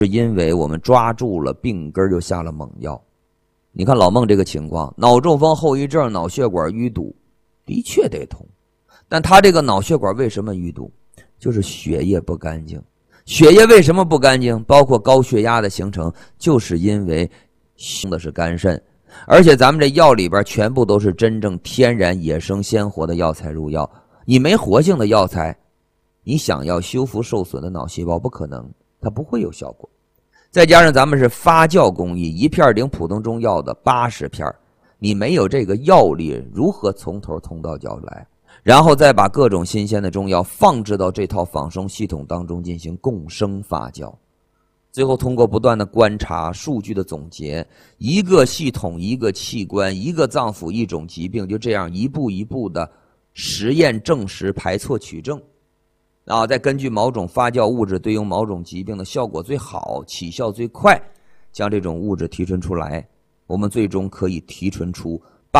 是因为我们抓住了病根，就下了猛药。你看老孟这个情况，脑中风后遗症，脑血管淤堵，的确得通，但他这个脑血管为什么淤堵？就是血液不干净。血液为什么不干净？包括高血压的形成，就是因为凶的是肝肾。而且咱们这药里边全部都是真正天然野生鲜活的药材入药，你没活性的药材，你想要修复受损的脑细胞不可能，它不会有效果。再加上咱们是发酵工艺，一片顶普通中药的80片，你没有这个药力，如何从头通到脚来？然后再把各种新鲜的中药放置到这套仿生系统当中进行共生发酵，最后通过不断的观察、数据的总结，一个系统、一个器官、一个脏腑、一种疾病，就这样一步一步的实验证实、排错取证。再根据某种发酵物质对应某种疾病的效果最好、起效最快，将这种物质提纯出来，我们最终可以提纯出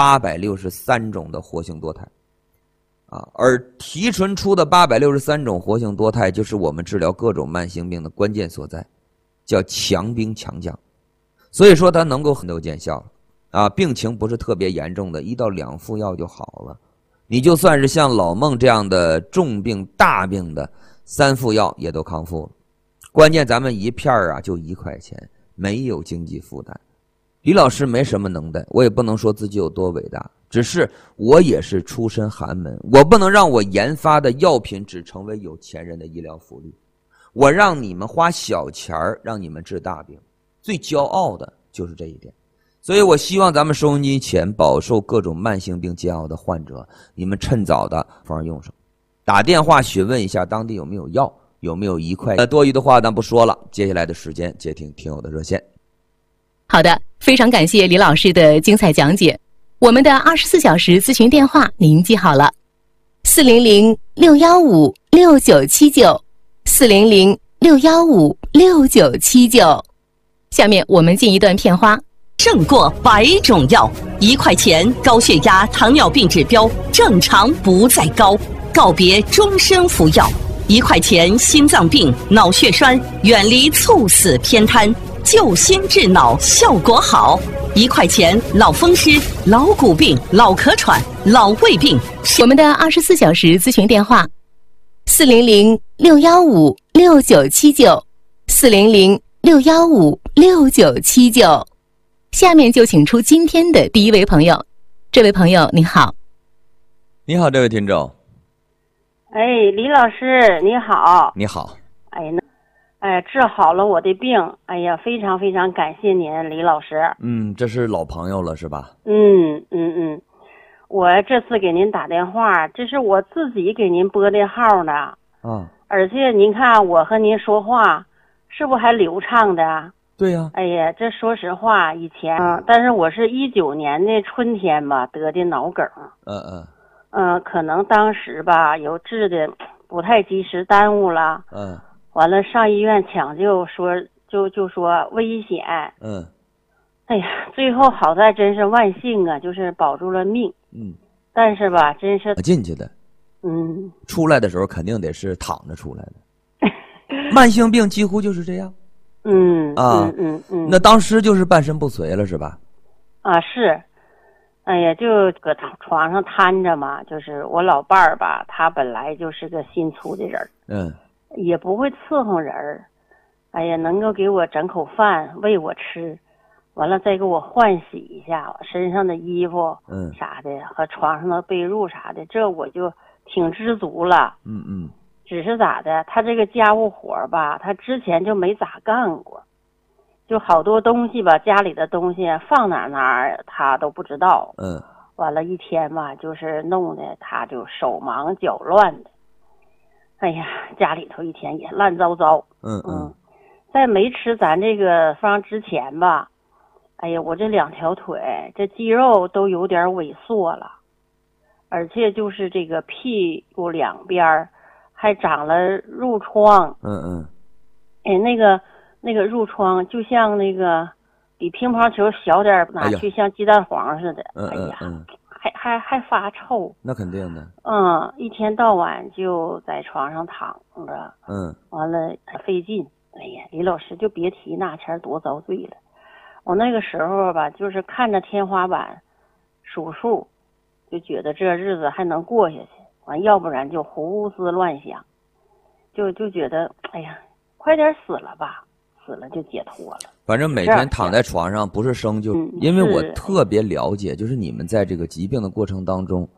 863种的活性多肽。而提纯出的863种活性多肽，就是我们治疗各种慢性病的关键所在，叫强兵强将。所以说它能够很有见效病情不是特别严重的，1到2副药就好了。你就算是像老孟这样的重病大病的，3副药也都康复了。关键咱们一片就1块钱，没有经济负担。李老师没什么能耐，我也不能说自己有多伟大，只是我也是出身寒门，我不能让我研发的药品只成为有钱人的医疗福利，我让你们花小钱让你们治大病，最骄傲的就是这一点。所以我希望咱们收音机前饱受各种慢性病煎熬的患者，你们趁早的方用上，打电话询问一下当地有没有药，有没有1块。多余的话咱不说了，接下来的时间接听听友的热线。 好的，非常感谢李老师的精彩讲解。我们的24小时咨询电话您记好了，400-615-6979，400-615-6979。下面我们进一段片花。 胜过100种药，1块钱高血压、糖尿病指标正常不再高，告别终身服药。1块钱心脏病、脑血栓，远离猝死偏瘫，救心治脑效果好。1块钱老风湿、老骨病、老咳喘、老胃病。 我们的24小时咨询电话：400-615-6979，400-615-6979。下面就请出今天的第一位朋友。这位朋友你好。 你好，这位听众。 李老师你好。 你好。 治好了我的病，非常非常感谢您李老师。 这是老朋友了是吧？ 我这次给您打电话，这是我自己给您拨的号呢。而且您看我和您说话是不是还流畅的？ 对呀。 这说实话以前但是我是19年的春天吧得的脑梗。可能当时吧有治的不太及时，耽误了。完了上医院抢救，说就说危险。最后好在真是万幸啊，就是保住了命。但是吧真是进去的。出来的时候肯定得是躺着出来的。慢性病几乎就是这样。那当时就是半身不遂了是吧？ 是。就搁床上瘫着嘛，就是我老伴儿吧，他本来就是个心粗的人。也不会伺候人能够给我整口饭喂我吃，完了再给我换洗一下身上的衣服啥的和床上的被褥啥的，这我就挺知足了。只是咋的，他这个家务活吧他之前就没咋干过，就好多东西吧，家里的东西放哪他都不知道。完了一天吧就是弄得他就手忙脚乱的，家里头一天也乱糟糟。在没吃咱这个方之前吧，我这2条腿这肌肉都有点萎缩了，而且就是这个屁股两边还长了褥疮。那个褥疮就像那个比乒乓球小点拿去像鸡蛋黄似的。还发臭。 那肯定的。 一天到晚就在床上躺着。完了费劲。 哎呀，李老师就别提那前多遭罪了。我那个时候吧，就是看着天花板数数，就觉得这日子还能过下去，完要不然就胡思乱想，就觉得哎呀，快点死了吧，死了就解脱了。 反正每天躺在床上不是生就，因为我特别了解，就是你们在这个疾病的过程当中，